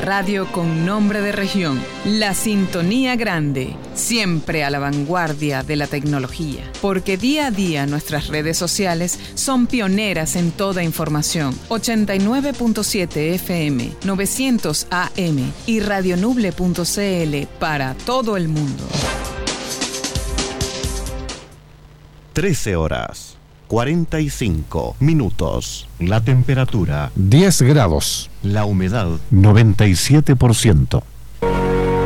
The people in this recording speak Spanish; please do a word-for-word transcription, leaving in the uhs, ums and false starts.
radio con nombre de región. La Sintonía Grande, siempre a la vanguardia de la tecnología. Porque día a día nuestras redes sociales son pioneras en toda información. ochenta y nueve punto siete F M, novecientos A M y radionuble punto c l para todo el mundo. trece horas, cuarenta y cinco minutos. La temperatura, diez grados. La humedad, noventa y siete por ciento.